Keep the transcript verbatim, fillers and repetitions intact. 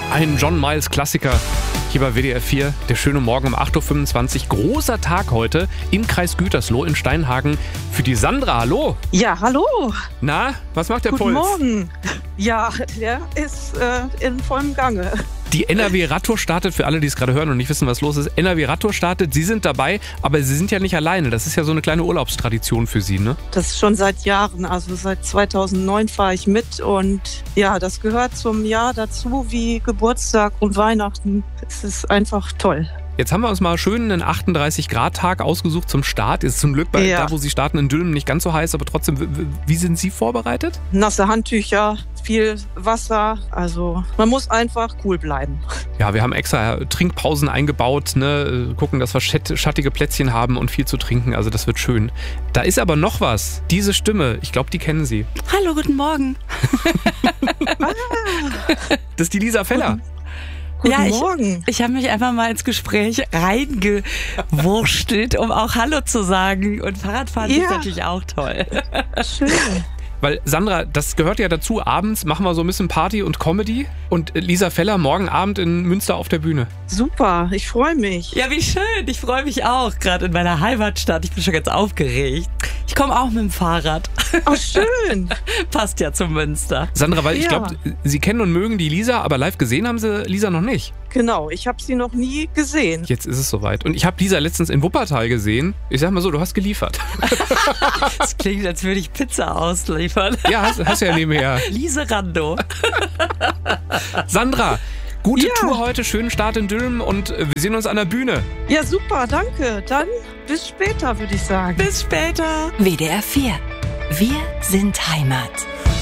Ein John Miles Klassiker hier bei W D R vier. Der schöne Morgen um acht Uhr fünfundzwanzig. Großer Tag heute im Kreis Gütersloh in Steinhagen für die Sandra. Hallo. Ja, hallo. Na, was macht der Guten Puls? Guten Morgen. Ja, der ist äh, in vollem Gange. Die N R W-Radtour startet, für alle, die es gerade hören und nicht wissen, was los ist. N R W-Radtour startet, Sie sind dabei, aber Sie sind ja nicht alleine. Das ist ja so eine kleine Urlaubstradition für Sie, ne? Das ist schon seit Jahren, also seit zweitausendneun fahre ich mit und ja, das gehört zum Jahr dazu wie Geburtstag und Weihnachten. Es ist einfach toll. Jetzt haben wir uns mal schön einen achtunddreißig Grad Tag ausgesucht zum Start. Ist zum Glück bei Ja. da, wo Sie starten, in Dülmen nicht ganz so heiß, aber trotzdem, w- w- wie sind Sie vorbereitet? Nasse Handtücher, viel Wasser, also man muss einfach cool bleiben. Ja, wir haben extra Trinkpausen eingebaut, ne? Gucken, dass wir schatt- schattige Plätzchen haben und viel zu trinken, also das wird schön. Da ist aber noch was. Diese Stimme, ich glaube, die kennen Sie. Hallo, guten Morgen. Das ist die Lisa Feller. Guten Ja, ich- Morgen. Ich habe mich einfach mal ins Gespräch reingewurstelt, um auch Hallo zu sagen. Und Fahrradfahren Ja. ist natürlich auch toll. Schön. Weil, Sandra, das gehört ja dazu, abends machen wir so ein bisschen Party und Comedy und Lisa Feller morgen Abend in Münster auf der Bühne. Super, ich freue mich. Ja, wie schön. Ich freue mich auch. Gerade in meiner Heimatstadt. Ich bin schon ganz aufgeregt. Ich komme auch mit dem Fahrrad. Oh, schön. Passt ja zu Münster. Sandra, weil ich Ja. glaube, Sie kennen und mögen die Lisa, aber live gesehen haben Sie Lisa noch nicht. Genau, ich habe sie noch nie gesehen. Jetzt ist es soweit. Und ich habe Lisa letztens in Wuppertal gesehen. Ich sag mal so, du hast geliefert. Das klingt, als würde ich Pizza ausliefern. Ja, hast, hast ja nebenher. Lieserando. Sandra, gute Ja. Tour heute, schönen Start in Dülmen und wir sehen uns an der Bühne. Ja, super, danke. Dann bis später, würde ich sagen. Bis später. W D R vier. Wir sind Heimat.